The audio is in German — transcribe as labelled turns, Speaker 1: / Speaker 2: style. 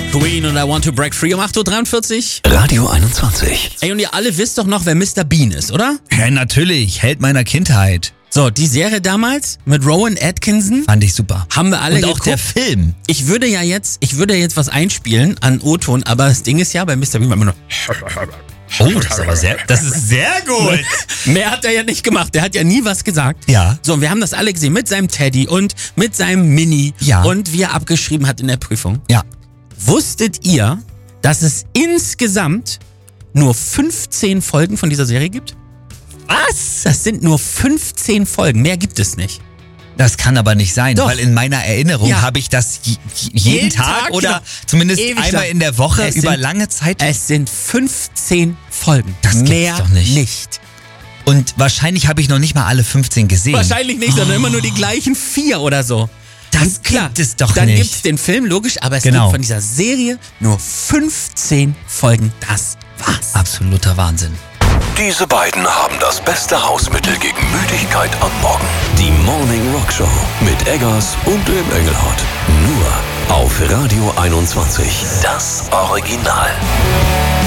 Speaker 1: Queen und I Want to Break Free um 8.43
Speaker 2: Uhr. Radio 21.
Speaker 1: Ey, und ihr alle wisst doch noch, wer Mr. Bean ist, oder?
Speaker 3: Ja, natürlich. Held meiner Kindheit.
Speaker 1: So, die Serie damals mit Rowan Atkinson.
Speaker 3: Fand ich super.
Speaker 1: Haben wir alle
Speaker 3: Und auch
Speaker 1: geguckt.
Speaker 3: der Film.
Speaker 1: Ich würde jetzt was einspielen an O-Ton, aber das Ding ist ja, bei Mr. Bean war immer nur...
Speaker 3: Oh, das ist sehr gut.
Speaker 1: Mehr hat er ja nicht gemacht. Der hat ja nie was gesagt.
Speaker 3: Ja.
Speaker 1: So, und wir haben das alle gesehen mit seinem Teddy und mit seinem Mini.
Speaker 3: Ja.
Speaker 1: Und wie er abgeschrieben hat in der Prüfung.
Speaker 3: Ja.
Speaker 1: Wusstet ihr, dass es insgesamt nur 15 Folgen von dieser Serie gibt?
Speaker 3: Was?
Speaker 1: Das sind nur 15 Folgen. Mehr gibt es nicht.
Speaker 3: Das kann aber nicht sein,
Speaker 1: Doch.
Speaker 3: weil in meiner Erinnerung
Speaker 1: Ja.
Speaker 3: habe ich das jeden Tag oder
Speaker 1: genau.
Speaker 3: zumindest
Speaker 1: Ewig
Speaker 3: einmal
Speaker 1: lang.
Speaker 3: in der Woche
Speaker 1: Es
Speaker 3: über
Speaker 1: sind-
Speaker 3: lange Zeit.
Speaker 1: Es sind 15 Folgen.
Speaker 3: Das gibt's
Speaker 1: Mehr
Speaker 3: doch nicht.
Speaker 1: nicht.
Speaker 3: Und wahrscheinlich habe ich noch nicht mal alle 15 gesehen.
Speaker 1: Wahrscheinlich nicht, sondern immer nur die gleichen 4 oder so.
Speaker 3: Das
Speaker 1: Und klar,
Speaker 3: gibt es doch
Speaker 1: dann
Speaker 3: nicht.
Speaker 1: gibt es den Film, logisch, aber es
Speaker 3: Genau.
Speaker 1: gibt von dieser Serie nur 15 Folgen. Das war's.
Speaker 3: Absoluter Wahnsinn.
Speaker 2: Diese beiden haben das beste Hausmittel gegen Müdigkeit am Morgen. Die Morning Rock Show mit Eggers und dem Engelhard. Nur auf Radio 21. Das Original.